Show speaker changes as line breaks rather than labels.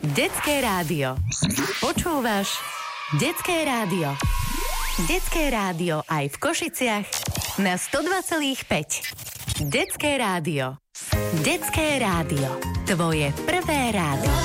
Detské rádio. Počúvaš Detské rádio. Detské rádio aj v Košiciach na 102,5. Detské rádio. Detské rádio. Tvoje prvé rádio.